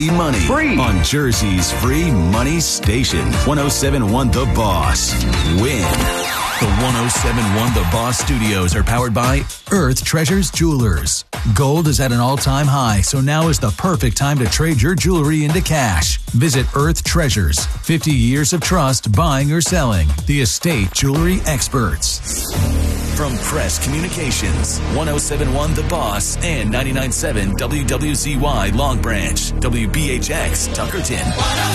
money Free. on Jersey's free money station. 107.1 The Boss. Win. The 107.1 The Boss studios are powered by Earth Treasures Jewelers. Gold is at an all-time high, so now is the perfect time to trade your jewelry into cash. Visit Earth Treasures. 50 years of trust buying or selling. The estate jewelry experts. From Press Communications, 107.1 The Boss and 99.7 WWZY Long Branch, WBHX Tuckerton.